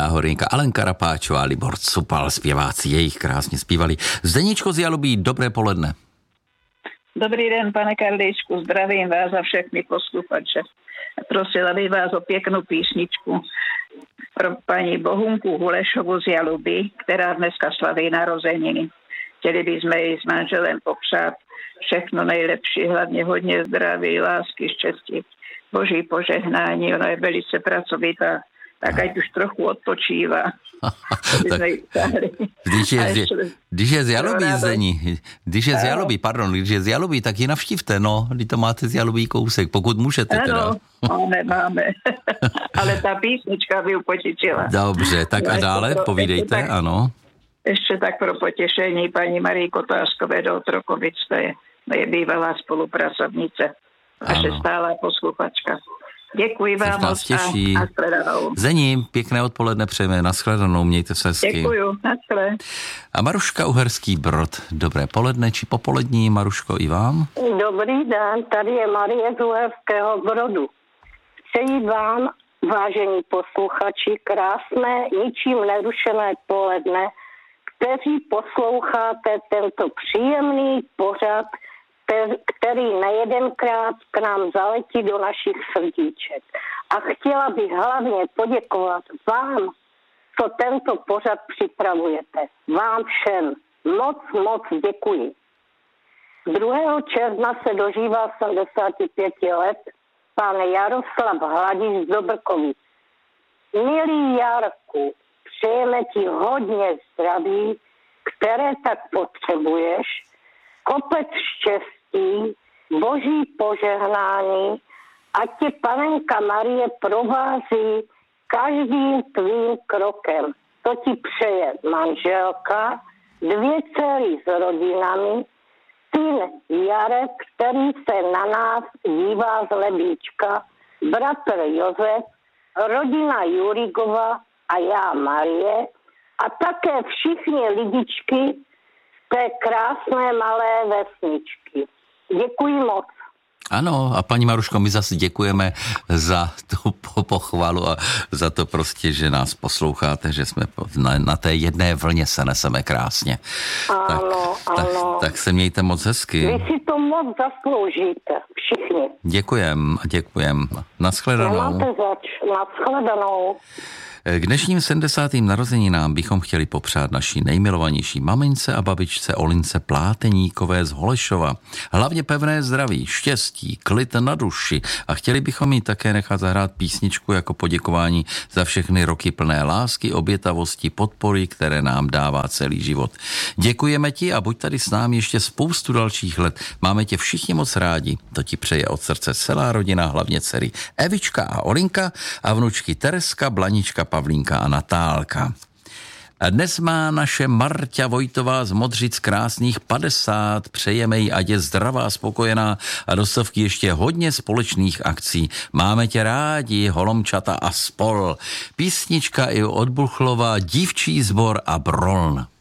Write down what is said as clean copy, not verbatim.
Horinka, Alenka Rapáčová, Libor Cupal, zpěváci, jejich krásně zpívali. Zdeničko z Jalubí, dobré poledne. Dobrý den, pane Karlíčku, zdravím vás a všechny posluchače. Prosila bych vás o pěknou písničku pro paní Bohunku Hulešovu z Jaluby, která dneska slaví narozeniny. Chtěli bychom jí s manželem popřát všechno nejlepší, hlavně hodně zdraví, lásky, štěstí, boží požehnání. Ona je velice pracovitá, tak ať už trochu odpočívá. Když je z Jalubí, Zdení, když je z Jalubí, tak ji navštívte, no, když to máte z Jalubí kousek, pokud můžete teda. Ano, máme. Ale ta písnička by upotěšila. Dobře, tak a dále, povídejte, ano. Ještě tak pro potěšení paní Marii Kotářkové do Otrokovic, to je moje bývalá spolupracovnice, naše stálá posluchačka. Děkuji vám moc a nashledanou. Zení, pěkné odpoledne přejeme, nashledanou, mějte se hezky. Děkuju, nashledanou. A Maruška Uherský Brod, dobré poledne či popolední, Maruško, i vám? Dobrý den, tady je Marie z Uherského Brodu. Přeji vám, vážení posluchači, krásné, ničím nerušené poledne, kteří posloucháte tento příjemný pořad, který nejedenkrát k nám zaletí do našich srdíček. A chtěla bych hlavně poděkovat vám, co tento pořad připravujete. Vám všem. Moc děkuji. 2. června se dožívá 75 let pan Jaroslav Hladiš z Dobrkovic. Milý Jarku, přejeme ti hodně zdraví, které tak potřebuješ, kopec štěstí, boží požehnání, ať tě panenka Marie provází každým tvým krokem. To ti přeje manželka, 2 dcery s rodinami, syn Jarek, který se na nás dívá z Lebíčka, bratr Josef, rodina Jurigova a já Marie a také všichni lidičky z té krásné malé vesničky. Děkuji moc. Ano, a paní Maruško, my zase děkujeme za tu pochvalu a za to prostě, že nás posloucháte, že jsme na té jedné vlně se neseme krásně. Ano. Tak se mějte moc hezky. Vy si to moc zasloužíte, všichni. Děkujem. Nashledanou. Nemáte zač, nashledanou. K dnešním 70. narozeninám bychom chtěli popřát naší nejmilovanější mamince a babičce Olince Pláteníkové z Holešova. Hlavně pevné zdraví, štěstí, klid na duši a chtěli bychom jí také nechat zahrát písničku jako poděkování za všechny roky plné lásky, obětavosti, podpory, které nám dává celý život. Děkujeme ti a buď tady s námi ještě spoustu dalších let. Máme tě všichni moc rádi. To ti přeje od srdce celá rodina, hlavně dcery Evička a Olinka a vnučky Tereska, Blanička, Pavlínka a Natálka. A dnes má naše Marťa Vojtová z Modřic krásných 50. Přejeme jí, ať je zdravá, spokojená a do stovky ještě hodně společných akcí. Máme tě rádi, Holomčata a spol. Písnička i od Buchlova, Dívčí sbor a Broln.